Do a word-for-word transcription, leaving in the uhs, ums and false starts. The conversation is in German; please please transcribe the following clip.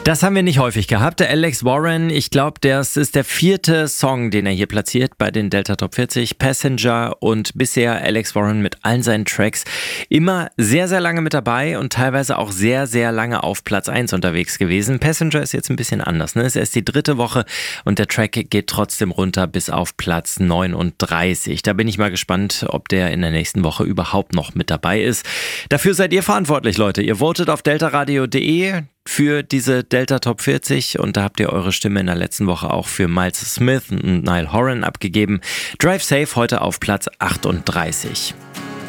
Das haben wir nicht häufig gehabt. Der Alex Warren, ich glaube, das ist der vierte Song, den er hier platziert bei den Delta Top vierzig. Passenger, und bisher Alex Warren mit allen seinen Tracks immer sehr, sehr lange mit dabei und teilweise auch sehr, sehr lange auf Platz eins unterwegs gewesen. Passenger ist jetzt ein bisschen anders, ne? Es ist erst die dritte Woche und der Track geht trotzdem runter bis auf Platz neununddreißig. Da bin ich mal gespannt, ob der in der nächsten Woche überhaupt noch mit dabei ist. Dafür seid ihr verantwortlich, Leute. Ihr votet auf deltaradio punkt de für diese Delta Top vierzig und da habt ihr eure Stimme in der letzten Woche auch für Miles Smith und Niall Horan abgegeben. Drive Safe heute auf Platz achtunddreißig.